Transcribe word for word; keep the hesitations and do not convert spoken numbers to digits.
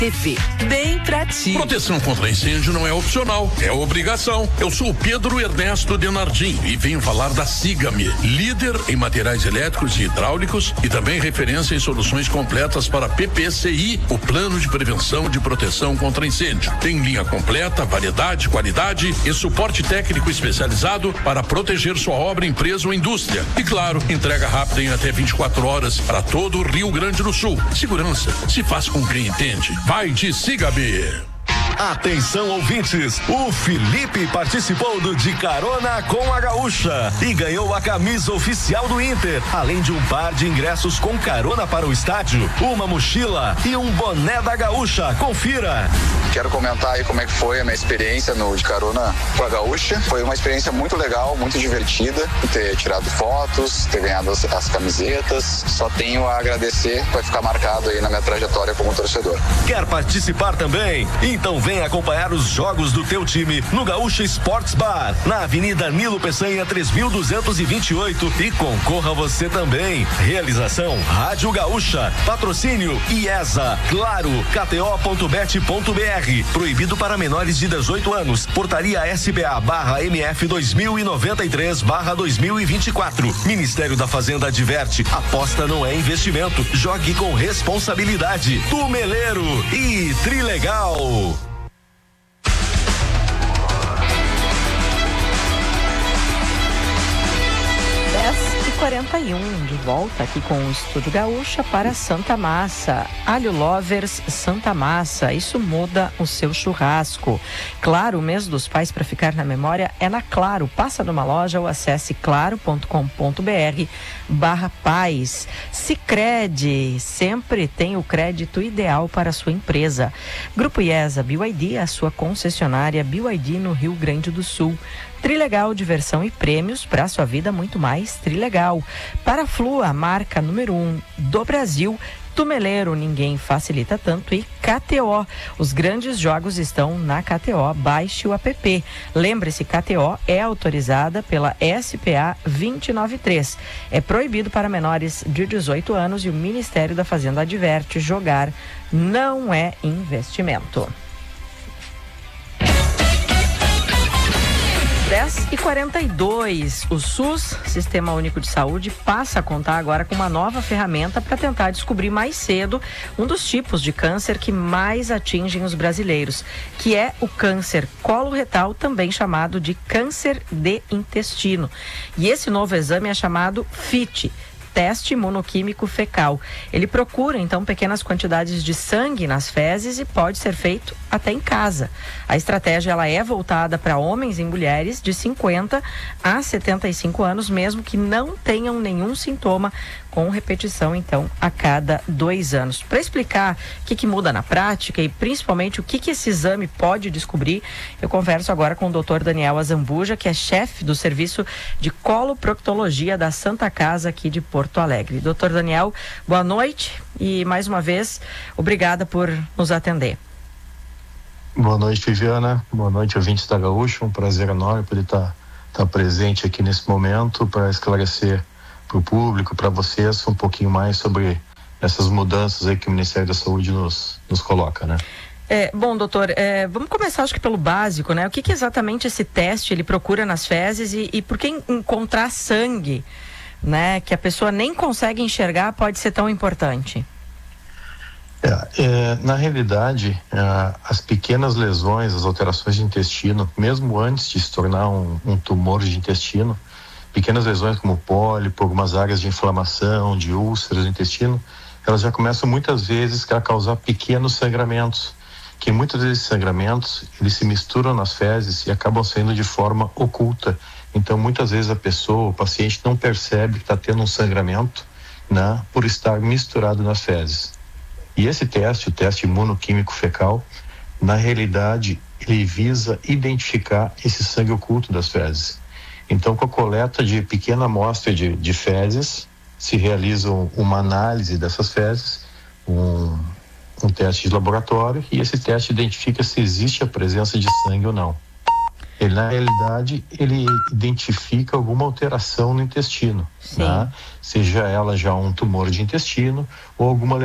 T V. Bem pra ti. Proteção contra incêndio não é opcional, é obrigação. Eu sou o Pedro Ernesto Denardim e venho falar da Siga-me, líder em materiais elétricos e hidráulicos e também referência em soluções completas para P P C I, o Plano de Prevenção de Proteção contra Incêndio. Tem linha completa, variedade, qualidade e suporte técnico especializado para proteger sua obra, empresa ou indústria. E claro, entrega rápida em até vinte e quatro horas para todo o Rio Grande do Sul. Segurança se faz com quem entende. Vai de Siga-me. Atenção, ouvintes, o Felipe participou do De Carona com a Gaúcha e ganhou a camisa oficial do Inter, além de um par de ingressos com carona para o estádio, uma mochila e um boné da Gaúcha. Confira. Quero comentar aí como é que foi a minha experiência no De Carona com a Gaúcha. Foi uma experiência muito legal, muito divertida, ter tirado fotos, ter ganhado as, as camisetas. Só tenho a agradecer, vai ficar marcado aí na minha trajetória como torcedor. Quer participar também? Então vem acompanhar os jogos do teu time no Gaúcha Sports Bar, na Avenida Nilo Peçanha três mil duzentos e vinte e oito, e concorra você também. Realização Rádio Gaúcha, patrocínio I E S A, claro, K T O ponto bet ponto B R, proibido para menores de dezoito anos, portaria S B A barra M F dois mil e noventa e três barra dois mil e vinte e quatro. Ministério da Fazenda adverte, aposta não é investimento, jogue com responsabilidade. Tumeleiro e Trilegal. dez e quarenta e um, de volta aqui com o Estúdio Gaúcha para Santa Massa. Alho Lovers Santa Massa, isso muda o seu churrasco. Claro, o mês dos pais para ficar na memória é na Claro. Passa numa loja ou acesse claro ponto com ponto br barra pais. Sicredi, sempre tem o crédito ideal para a sua empresa. Grupo IESA B Y D, a sua concessionária B Y D no Rio Grande do Sul. Trilegal, diversão e prêmios para sua vida muito mais Trilegal. Paraflu, a marca número um do Brasil. Tumeleiro, ninguém facilita tanto. E K T O, os grandes jogos estão na K T O, baixe o app. Lembre-se, K T O é autorizada pela S P A dois nove três. É proibido para menores de dezoito anos e o Ministério da Fazenda adverte, jogar não é investimento. dez e quarenta e dois, o SUS, Sistema Único de Saúde, passa a contar agora com uma nova ferramenta para tentar descobrir mais cedo um dos tipos de câncer que mais atingem os brasileiros, que é o câncer coloretal, também chamado de câncer de intestino. E esse novo exame é chamado F I T, Teste Imunoquímico Fecal. Ele procura, então, pequenas quantidades de sangue nas fezes e pode ser feito até em casa. A estratégia ela é voltada para homens e mulheres de cinquenta a setenta e cinco anos, mesmo que não tenham nenhum sintoma, com repetição, então, a cada dois anos. Para explicar o que, que muda na prática e, principalmente, o que, que esse exame pode descobrir, eu converso agora com o doutor Daniel Azambuja, que é chefe do Serviço de Coloproctologia da Santa Casa aqui de Porto Alegre. doutor Daniel, boa noite e, mais uma vez, obrigada por nos atender. Boa noite, Viviana. Boa noite, ouvintes da Gaúcha. Um prazer enorme poder estar, estar presente aqui nesse momento para esclarecer para o público, para vocês, um pouquinho mais sobre essas mudanças aí que o Ministério da Saúde nos, nos coloca, né? É, bom, doutor, é, vamos começar acho que pelo básico, né? O que, que exatamente esse teste ele procura nas fezes e, e por que encontrar sangue, né? Que a pessoa nem consegue enxergar pode ser tão importante? É, é, na realidade, é, as pequenas lesões, as alterações de intestino, mesmo antes de se tornar um, um tumor de intestino, pequenas lesões como pólipo, algumas áreas de inflamação, de úlceras do intestino, elas já começam muitas vezes a causar pequenos sangramentos, que muitas vezes sangramentos, eles se misturam nas fezes e acabam saindo de forma oculta. Então, muitas vezes a pessoa, o paciente não percebe que está tendo um sangramento, né, por estar misturado nas fezes. E esse teste, o teste imunoquímico fecal, na realidade, ele visa identificar esse sangue oculto das fezes. Então, com a coleta de pequena amostra de, de fezes, se realiza uma análise dessas fezes, um, um teste de laboratório, e esse teste identifica se existe a presença de sangue ou não. Ele, na realidade, ele identifica alguma alteração no intestino, né? Seja ela já um tumor de intestino ou alguma